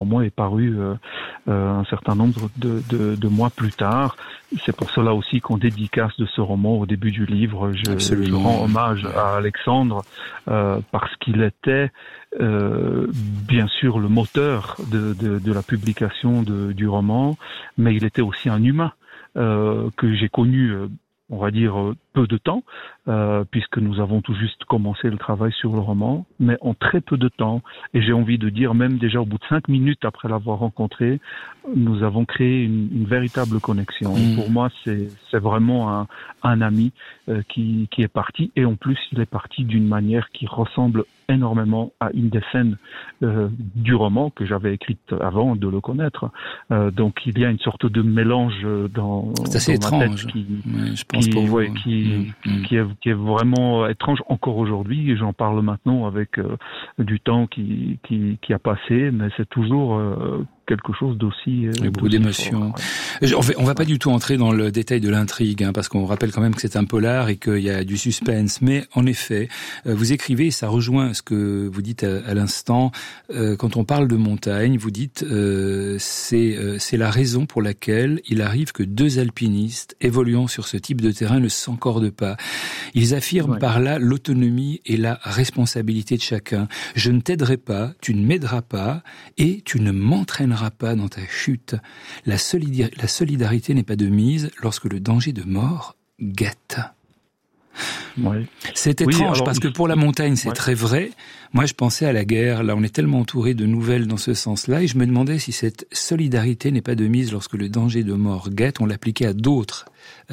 roman est paru un certain nombre de mois plus tard. C'est pour cela aussi qu'en dédicace de ce roman, au début du livre, je rends hommage à Alexandre parce qu'il était bien sûr le moteur de la publication du roman, mais il était aussi un humain que j'ai connu, on va dire, peu de temps, puisque nous avons tout juste commencé le travail sur le roman, mais en très peu de temps, et j'ai envie de dire, même déjà au bout de 5 minutes après l'avoir rencontré, nous avons créé une véritable connexion. Et pour moi, c'est vraiment un ami qui est parti, et en plus, il est parti d'une manière qui ressemble énormément à une des scènes du roman que j'avais écrite avant de le connaître. Donc il y a une sorte de mélange dans c'est assez ma étrange. Tête Je pense pour vous. Qui est vraiment étrange encore aujourd'hui. Et j'en parle maintenant avec du temps qui a passé, mais c'est toujours quelque chose d'aussi beaucoup d'émotions. On va pas du tout entrer dans le détail de l'intrigue, parce qu'on rappelle quand même que c'est un polar et qu'il y a du suspense. Mais en effet, vous écrivez, ça rejoint ce que vous dites à l'instant, quand on parle de montagne, vous dites c'est la raison pour laquelle il arrive que 2 alpinistes évoluant sur ce type de terrain ne s'encordent pas. Ils affirment par là l'autonomie et la responsabilité de chacun. Je ne t'aiderai pas, tu ne m'aideras pas et tu ne m'entraîneras pas dans ta chute. La solidarité n'est pas de mise lorsque le danger de mort guette. Ouais. C'est étrange parce que pour la montagne c'est très vrai. Moi je pensais à la guerre, là on est tellement entouré de nouvelles dans ce sens-là et je me demandais si cette solidarité n'est pas de mise lorsque le danger de mort guette, on l'appliquait à d'autres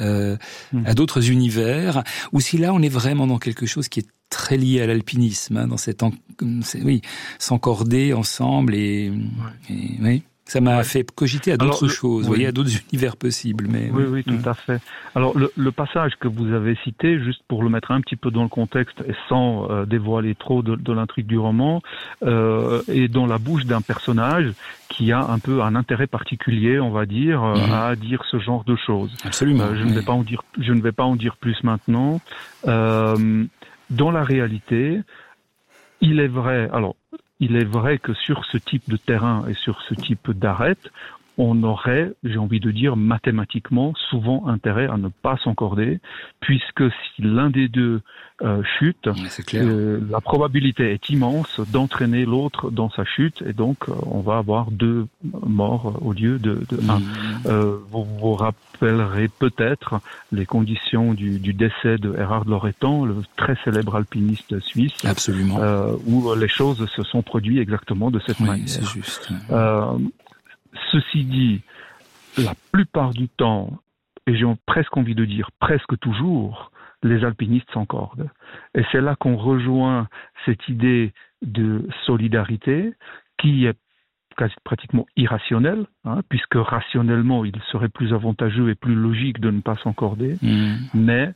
univers, ou si là on est vraiment dans quelque chose qui est très lié à l'alpinisme, dans s'encorder ensemble et oui. Ça m'a fait cogiter à d'autres choses, vous voyez, à d'autres univers possibles. Mais oui, tout à fait. Alors le passage que vous avez cité, juste pour le mettre un petit peu dans le contexte et sans dévoiler trop de l'intrigue du roman, est dans la bouche d'un personnage qui a un peu un intérêt particulier, on va dire, à dire ce genre de choses. Absolument. Je ne vais pas en dire plus maintenant. Dans la réalité, il est vrai que sur ce type de terrain et sur ce type d'arête, on aurait, j'ai envie de dire, mathématiquement, souvent intérêt à ne pas s'encorder, puisque si l'un des deux chute, la probabilité est immense d'entraîner l'autre dans sa chute, et donc on va avoir 2 morts au lieu de 1. Vous vous rappellerez peut-être les conditions du décès de Erhard Loretan, le très célèbre alpiniste suisse. Absolument. Où les choses se sont produites exactement de cette manière. C'est juste. Ceci dit, la plupart du temps, et j'ai presque envie de dire presque toujours, les alpinistes s'encordent. Et c'est là qu'on rejoint cette idée de solidarité qui est pratiquement irrationnelle, puisque rationnellement, il serait plus avantageux et plus logique de ne pas s'encorder. Mais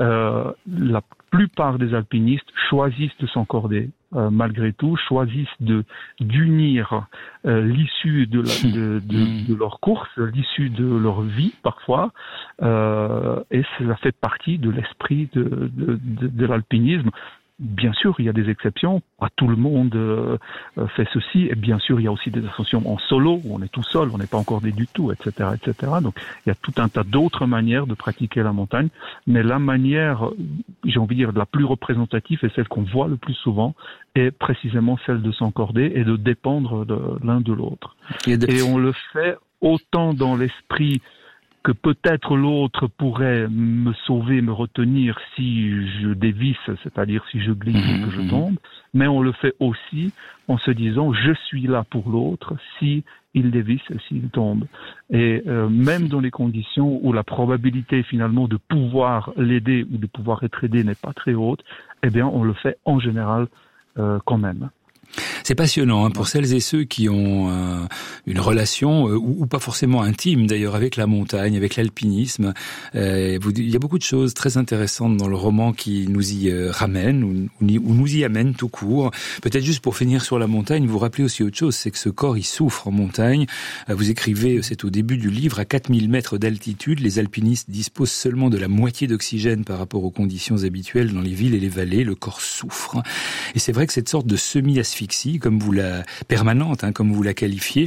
la plupart des alpinistes choisissent de s'encorder. Malgré tout, choisissent d'unir l'issue de leur course, l'issue de leur vie parfois, et ça fait partie de l'esprit de l'alpinisme. Bien sûr, il y a des exceptions. Pas tout le monde fait ceci. Et bien sûr, il y a aussi des ascensions en solo, où on est tout seul, on n'est pas encordé du tout, etc., etc. Donc, il y a tout un tas d'autres manières de pratiquer la montagne. Mais la manière, j'ai envie de dire, la plus représentative et celle qu'on voit le plus souvent est précisément celle de s'encorder et de dépendre de l'un de l'autre. Et on le fait autant dans l'esprit que peut-être l'autre pourrait me sauver, me retenir si je dévisse, c'est-à-dire si je glisse et que je tombe, mais on le fait aussi en se disant je suis là pour l'autre si il dévisse et s'il tombe. Et même dans les conditions où la probabilité finalement de pouvoir l'aider ou de pouvoir être aidé n'est pas très haute, eh bien on le fait en général quand même. C'est passionnant pour celles et ceux qui ont une relation ou pas forcément intime d'ailleurs avec la montagne, avec l'alpinisme. Il y a beaucoup de choses très intéressantes dans le roman qui nous y ramènent ou nous y amènent tout court. Peut-être juste pour finir sur la montagne, vous rappelez aussi autre chose, c'est que ce corps il souffre en montagne. Vous écrivez, c'est au début du livre, à 4000 mètres d'altitude, les alpinistes disposent seulement de la moitié d'oxygène par rapport aux conditions habituelles dans les villes et les vallées. Le corps souffre. Et c'est vrai que cette sorte de semi-asphyxie, comme vous la permanente, comme vous la qualifiez,